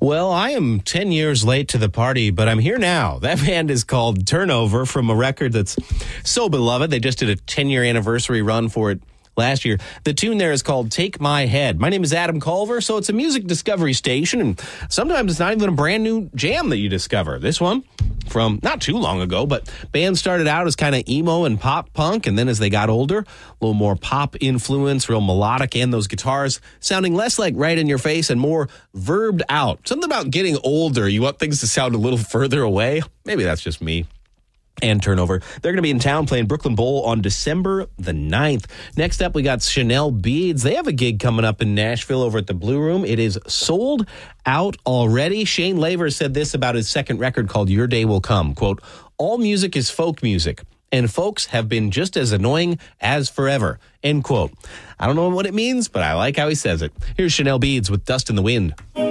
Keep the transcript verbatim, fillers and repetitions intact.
Well, I am ten years late to the party, but I'm here now. That band is called Turnover from a record that's so beloved. They just did a ten-year anniversary run for it last year. The tune there is called Take My Head. My name is Adam Culver, so it's a music discovery station, and sometimes it's not even a brand new jam that you discover. This one, from not too long ago, but band started out as kind of emo and pop punk, and then as they got older, a little more pop influence, real melodic, and those guitars sounding less like right in your face and more verbed out. Something about getting older, you want things to sound a little further away. Maybe that's just me. And Turnover. They're going to be in town playing Brooklyn Bowl on December the ninth. Next up, we got Chanel Beads. They have a gig coming up in Nashville over at the Blue Room. It is sold out already. Shane Laver said this about his second record called Your Day Will Come. Quote, all music is folk music, and folks have been just as annoying as forever. End quote. I don't know what it means, but I like how he says it. Here's Chanel Beads with Dust in the Wind.